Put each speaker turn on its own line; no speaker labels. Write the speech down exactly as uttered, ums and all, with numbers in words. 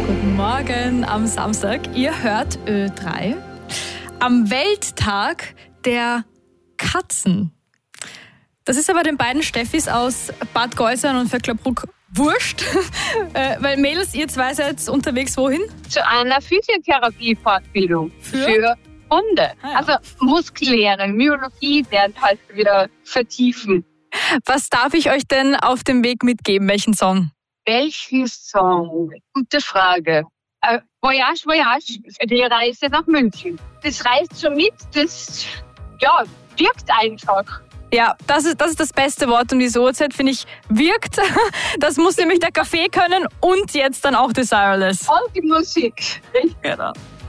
Guten Morgen am Samstag. Ihr hört Ö drei. Am Welttag der Katzen. Das ist aber den beiden Steffis aus Bad Gäusern und Vöcklerbruck wurscht. äh, weil Mädels, ihr zwei seid unterwegs wohin?
Zu einer Physiotherapie-Fortbildung
Für?
für Hunde.
Ah, ja.
Also Muskellehre, Myologie werden halt wieder vertiefen.
Was darf ich euch denn auf dem Weg mitgeben? Welchen Song?
Welchen Song? Gute Frage. Äh, Voyage, Voyage, die Reise nach München. Das reißt schon mit, das ja, wirkt einfach.
Ja, das ist, das ist das beste Wort um diese Uhrzeit, finde ich, wirkt. Das muss nämlich der Kaffee können und jetzt dann auch Desireless.
Und die Musik.
Genau.